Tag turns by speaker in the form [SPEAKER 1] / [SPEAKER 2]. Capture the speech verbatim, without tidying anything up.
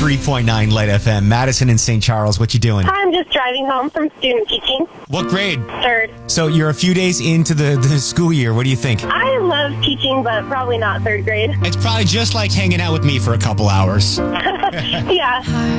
[SPEAKER 1] three point nine Light F M. Madison in Saint Charles, what you doing?
[SPEAKER 2] I'm just driving home from student teaching.
[SPEAKER 1] What grade?
[SPEAKER 2] Third.
[SPEAKER 1] So you're a few days into the, the school year. What do you think?
[SPEAKER 2] I love teaching, but probably not third grade.
[SPEAKER 3] It's probably just like hanging out with me for a couple hours.
[SPEAKER 2] Yeah.